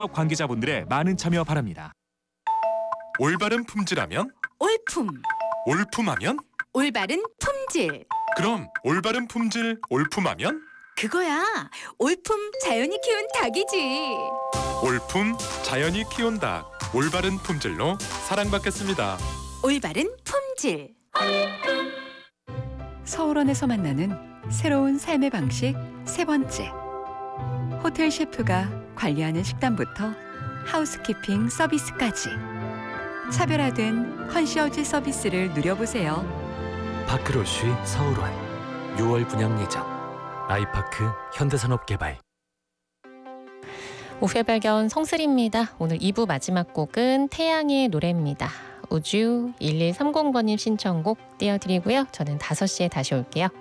관계자분들의 많은 참여 바랍니다. 올바른 품질하면? 올품. 올품하면? 올바른 품질. 그럼 올바른 품질 올품하면? 그거야. 올품 자연이 키운 닭이지. 올품 자연이 키운 닭. 올바른 품질로 사랑받겠습니다. 올바른 품질. 서울원에서 만나는 새로운 삶의 방식 세 번째. 호텔 셰프가 관리하는 식단부터 하우스키핑 서비스까지 차별화된 컨시어지 서비스를 누려보세요. 파크로쉬 서울원 6월 분양 예정. 아이파크 현대산업개발. 오후의 발견 성슬입니다. 오늘 2부 마지막 곡은 태양의 노래입니다. 우주 1130번님 신청곡 띄워드리고요. 저는 5시에 다시 올게요.